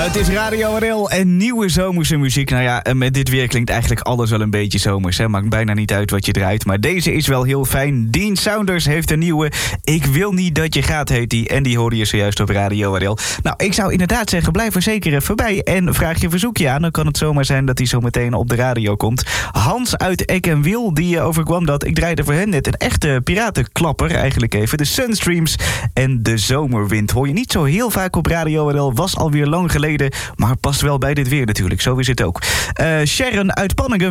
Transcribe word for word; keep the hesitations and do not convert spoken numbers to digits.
Het is Radio R L en nieuwe zomerse muziek. Nou ja, met dit weer klinkt eigenlijk alles wel een beetje zomers. Hè? Maakt bijna niet uit wat je draait. Maar deze is wel heel fijn. Dean Saunders heeft een nieuwe. Ik wil niet dat je gaat, heet die. En die hoorde je zojuist op Radio R L. Nou, ik zou inderdaad zeggen, blijf er zeker even bij. En vraag je verzoekje aan. Dan kan het zomaar zijn dat hij zo meteen op de radio komt. Hans uit Eck en Wiel, die overkwam dat. Ik draaide voor hen net een echte piratenklapper eigenlijk even. De Sunstreams en de zomerwind. Hoor je niet zo heel vaak op Radio R L. Was alweer lang geleden. Maar past wel bij dit weer natuurlijk. Zo is het ook. Uh, Sharon uit Panningen.